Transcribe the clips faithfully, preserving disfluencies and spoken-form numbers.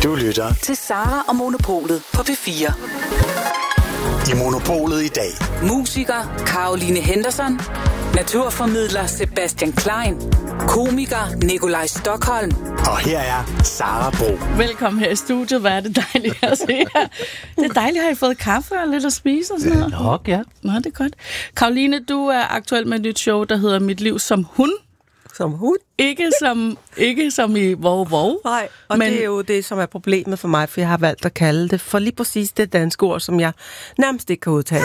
Du lytter til Sara og Monopolet på P fire. I Monopolet i dag. Musiker Caroline Henderson. Naturformidler Sebastian Klein. Komiker Nikolaj Stokholm. Og her er Sara Bro. Velkommen her i studiet. Hvad er det dejligt at se her. Det er dejligt, at I fået kaffe og lidt at spise og sådan noget. Nok, ja. Nå, det er godt. Caroline, du er aktuel med et nyt show, der hedder Mit liv som hund. Som hund? Ikke som, ikke som i vov vov. Nej, og men... det er jo det, som er problemet for mig, for jeg har valgt at kalde det for lige præcis det danske ord, som jeg nærmest ikke kan udtale.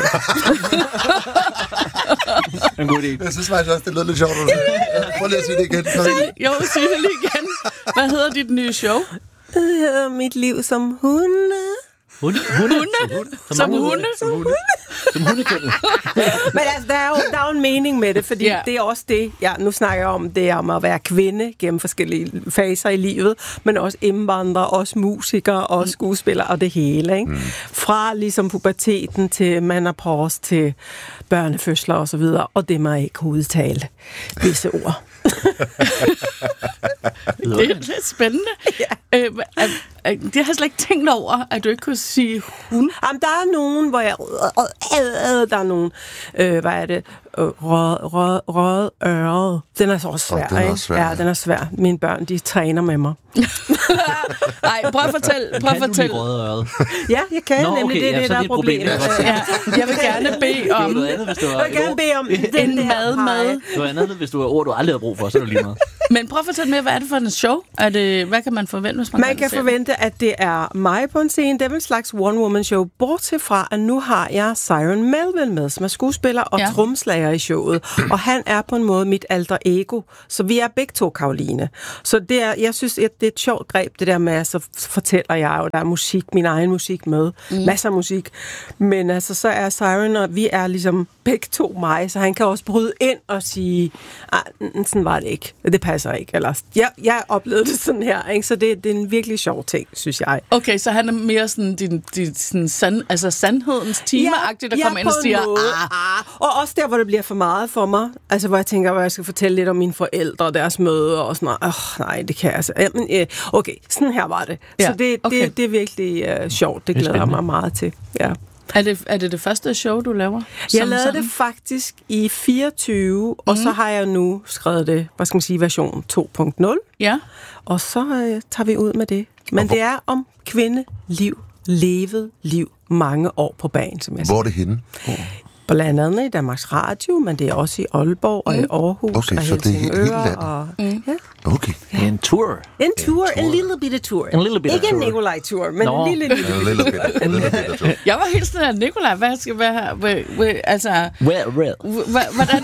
En god idé. Jeg synes faktisk også, det lød lidt sjovt. Prøv lige at sige det igen. Jo, sig det lige igen. Hvad hedder dit nye show? Det hedder Mit liv som hunde. Hunde? Hunde? Hunde? Som hunde? Som hunde? Som hundekendel. Men altså, der er, jo, der er jo en mening med det, fordi ja. det er også det, ja, nu snakker jeg om, det er om at være kvinde gennem forskellige faser i livet, men også indvandrere, også musikere, også skuespillere og det hele, ikke? Mm. Fra ligesom puberteten til menopause til børnefødsler og så videre, og det må jeg ikke udtale visse ord. Det er lidt spændende. Ja. Øh, at, at, det har jeg slet ikke tænkt over, at du ikke kunne sige hund. Jamen, der er nogen, hvor jeg... Der er nogen... Øh, hvad er det? Rød, rød, rød øret. Den er så også svær, oh, den er ikke? svær. Ja, den er svær. Mine børn, de træner med mig. Nej, prøv at fortælle. Prøv at fortælle. Kan du lide røde øret? Ja, jeg kan. Nå, nemlig okay, det, ja, det, så der det er problemet. Ja, jeg vil gerne bede om... Det er noget andet, hvis du Jeg vil gerne bede om... En mad, mad. Det er andet, hvis du har ord, du aldrig har brug for, så er det lige meget. Men prøv at fortælle mere, hvad er det for en show? Er det, hvad kan man forvente, hvis man Man kan forvente, at det er mig på en scene. Det er en slags one-woman-show. Bortset fra, at nu har jeg Siren Melville med, som er skuespiller og ja. tromslager i showet. Og han er på en måde mit alter ego. Så vi er begge to Caroline. Så det er, jeg synes, at det er et sjovt greb, det der med, at så fortæller jeg jo, der er musik, min egen musik med. Mm. Masser af musik. Men altså, så er Siren, og vi er ligesom begge to mig, så han kan også bryde ind og sige, sådan var det ikke. Det passer ikke. Eller, jeg, jeg oplevede det sådan her, ikke? Så det, det er en virkelig sjov ting, synes jeg. Okay, så han er mere sådan, din, din sådan sand, altså sandhedens time-agtigt, der ja, kommer ind og siger, ah. Og også der, hvor det bliver for meget for mig. Altså, hvor jeg tænker, hvor jeg skal fortælle lidt om mine forældre og deres møder og sådan noget. Åh, nej, det kan jeg altså. Jamen, øh, okay, sådan her var det. Ja, så det, okay. det, det er virkelig uh, sjovt. Det glæder jeg mig meget til. Ja. Er det, er det det første show, du laver? Jeg lavede sådan? det faktisk i fireogtyve, mm. og så har jeg nu skrevet det, hvad skal man sige, version to punkt nul. Ja. Og så øh, tager vi ud med det. Men det er om kvindeliv, levet liv, mange år på banen, som jeg siger. Hvor er det henne? Oh. Blandt andet i Danmarks Radio, men det er også i Aalborg og mm. i Aarhus okay, og Helsingør. Og, mm. ja. Okay. En tur. En tur, en lille bitte tur. En lille bitte Ikke tur. en Nikolaj-tur, men Nå. en lille lille. En lille bitte, en lille bitte tur. Jeg var helt sådan her, Nikolaj, hvad skal være her? Wh- wh- altså... Where, where? H- hvordan...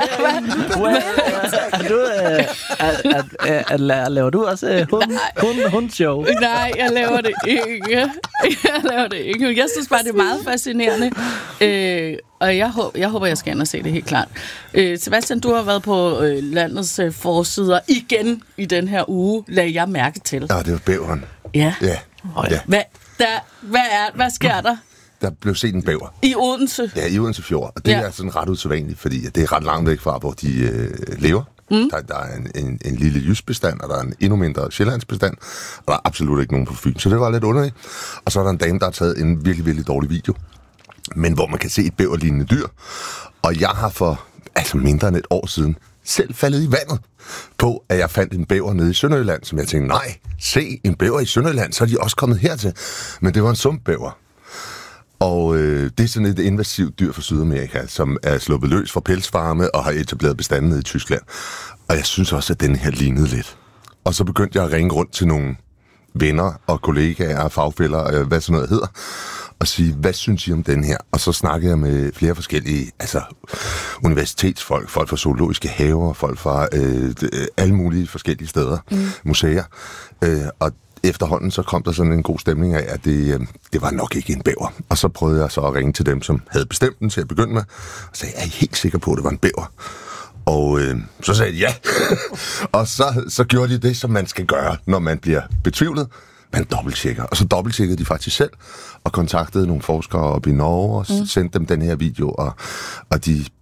Laver du også hund, hundshow? Nej, jeg laver det ikke. Jeg laver det ikke. Jeg synes bare, det er meget fascinerende. Øh, og jeg håber, jeg håber, jeg skal ind og se det helt klart. Øh, Sebastian, du har været på øh, landets øh, forsider igen i den her uge, lagde jeg mærke til. Ja, det var bæveren. Ja. Ja. ja. Hvad, der, hvad, er, hvad sker der? Der blev set en bæver. I Odense? Ja, i Odense Fjord. Og det ja. er sådan ret usædvanligt, fordi det er ret langt væk fra, hvor de øh, lever. Mm. Der, der er en, en, en lille jysbestand, og der er en endnu mindre sjællandsbestand, og der er absolut ikke nogen på Fyn. Så det var lidt underligt. Og så er der en dame, der har taget en virkelig, virkelig dårlig video, men hvor man kan se et bæverlignende dyr. Og jeg har for altså mindre end et år siden selv faldet i vandet på, at jeg fandt en bæver nede i Sønderjylland, som jeg tænkte, nej, se en bæver i Sønderjylland, så er de også kommet hertil. Men det var en sumpbæver. Og øh, det er sådan et invasivt dyr fra Sydamerika, som er sluppet løs fra pelsfarme og har etableret bestanden nede i Tyskland. Og jeg synes også, at den her lignede lidt. Og så begyndte jeg at ringe rundt til nogle venner og kollegaer og fagfæller, øh, hvad sådan noget hedder, og sige, hvad synes I om den her? Og så snakkede jeg med flere forskellige, altså universitetsfolk, folk fra zoologiske haver, folk fra øh, alle mulige forskellige steder, mm. museer. Øh, og efterhånden så kom der sådan en god stemning af, at det, øh, det var nok ikke en bæver. Og så prøvede jeg så at ringe til dem, som havde bestemt den til at begynde med, og sagde, er I helt sikker på, at det var en bæver? Og øh, så sagde de ja. Og så, så gjorde de det, som man skal gøre, når man bliver betvivlet. Man dobbelttjekker. Og så dobbelttjekkede de faktisk selv, og kontaktede nogle forskere op i Norge, og mm. sendte dem den her video, og, og de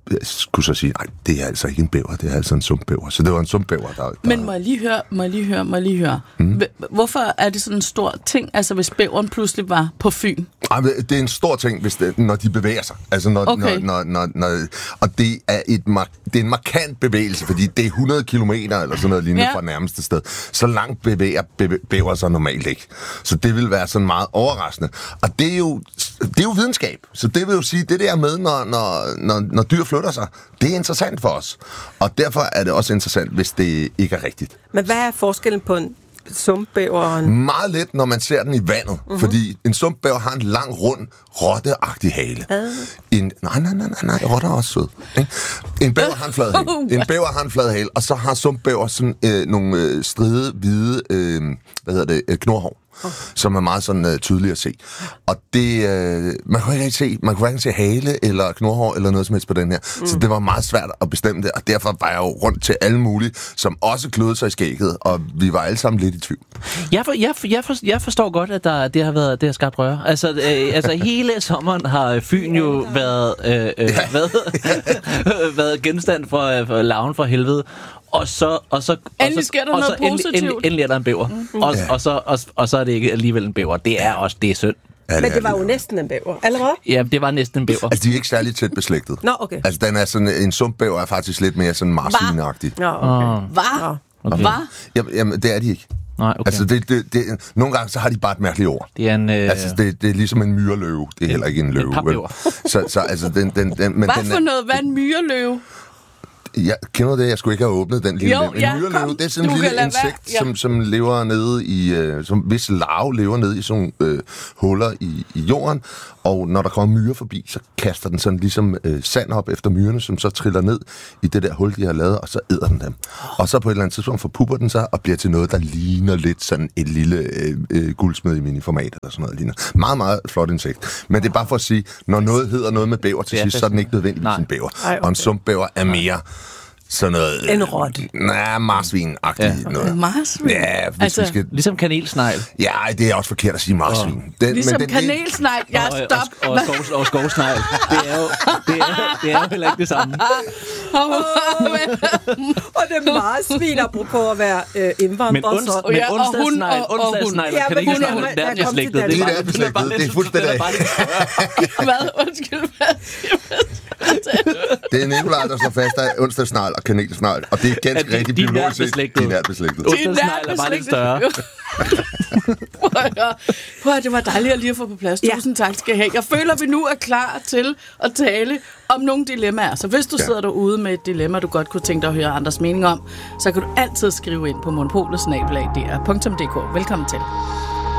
kunne så sige, nej, det er altså ikke en bæver, det er altså en sumpbæver. Så det var en sumpbæver, der... der... Men må jeg lige høre, må jeg lige høre, må jeg lige høre. Mm. Hvorfor er det sådan en stor ting, altså hvis bæveren pludselig var på Fyn? Ej, det er en stor ting, hvis det, når de bevæger sig. Altså når, Okay. når, når, når, når, og det er, et, det er en markant bevægelse, fordi det er hundrede kilometer eller sådan noget lignende Ja. fra nærmeste sted. Så langt bevæger bevæ- bæver sig normalt ikke. Så det vil være sådan meget overraskende. Og det er jo, det er jo videnskab. Så det vil jo sige, det der med, når, når, når, når dyr flytter sig, det er interessant for os. Og derfor er det også interessant, hvis det ikke er rigtigt. Men hvad er forskellen på en sumpbæver og en... Meget let, når man ser den i vandet. Mm-hmm. Fordi en sumpbæver har en lang, rund, rotteagtig hale. Uh. En, nej, nej, nej, nej, nej, rotter er også sød. Ikke? En bæver har en flad hale. En bæver har en flad hale, og så har sumpbæver sådan øh, nogle øh, stride, hvide, øh, hvad hedder det, øh, knurhår. Oh. Som er meget sådan uh, tydeligt at se. Og det, uh, man kunne ikke se, man kunne hverken se hale eller knurhår eller noget som helst på den her. Mm. Så det var meget svært at bestemme det, og derfor var jeg jo rundt til alle mulige, som også kløede sig i skægget, og vi var alle sammen lidt i tvivl. Jeg, for, jeg, jeg, for, jeg forstår godt, at der, det har været det har skabt røre. Altså, øh, altså hele sommeren har Fyn jo været, øh, øh, ja. været, været genstand for, øh, for larven for helvede. Og så, og så, endelig og så, sker der og noget så endelig, positivt. endelig, endelig er der en bæver. Mm-hmm. Og, Ja. og, så, og, og så er det ikke alligevel en bæver. Det er også, det er synd. Ja, Men det var er jo næsten en bæver, eller hvad? Ja, det var næsten en bæver. Altså, de er ikke særlig tæt beslægtet. Nå, okay. Altså, den er sådan, en sumpbæver er faktisk lidt mere sådan marsvinagtig. Nå, okay. Hvad? Okay. Hvad? Jamen, jamen, det er de ikke. Nej, okay. Altså, det, det, det, nogle gange så har de bare et mærkeligt ord. Det er en... Øh, Altså, det, det er ligesom en myreløve. Det er heller ikke en løve. vel? papbæver. Så, så altså, den... den, den men Hvad den for er, noget? Hvad er en myreløve? Jeg kender det, jeg skulle ikke have åbnet den lille Jo, lem. En ja, myreløve, kom. det er sådan Du en kan lille lade være. insekt, Ja. som, som lever nede i, øh, som hvis larve lever nede i sådan øh, huller i, i jorden, og når der kommer myrer forbi, så kaster den sådan ligesom øh, sand op efter myrerne, som så triller ned i det der hul, de har lavet, og så æder den dem. Og så på et eller andet tidspunkt forpupper den sig og bliver til noget, der ligner lidt sådan et lille øh, øh, guldsmed i miniformat, eller sådan noget ligner. Meget, meget flot insekt. Men det er bare for at sige, når noget hedder noget med bæver til Det er sidst, så er den ikke nødvendigvis Nej. en bæver. Ej, okay. Og en sumpbæver er mere... sådan noget... En rotte. Nej, marsvin-agtigt Ja. noget. Marsvin? Ja, hvis Altså- vi skal... Ligesom kanelsnegl. Ja, det er også forkert at sige marsvin. Den, Ligesom den- kanelsnegl. Ja, og, stop. og, og, skov, og skovsnegl. Det er jo, det er, det er jo heller ikke det samme. Og det er meget svin, apropos at være øh, indvandrer. Men, ons, så. men Ja, og hund onsdagssnegl, og- og onsdagssnegl hund. og Ja, men kanelsnegl, hund er- der der er kom til beslægtet. Danmark. Det er beslægtet. Det er fuldstændig... Hvad? Undskyld, hvad? Det er Nikolaj, der slår fast af onsdagsnegl og kanelsnegl, og det er ganske At de- rigtigt de er biologisk set. nærbeslægtet. De er nærbeslægtet. Onsdagssnegl er bare lidt større. Prøv at det var dejligt at lige at få på plads. Ja. Tusind tak skal I have. Jeg føler, at vi nu er klar til at tale om nogle dilemmaer. Så hvis du Ja. sidder derude med et dilemma, du godt kunne tænke dig at høre andres mening om, så kan du altid skrive ind på monopolet snabel-a d r punktum d k. Velkommen til.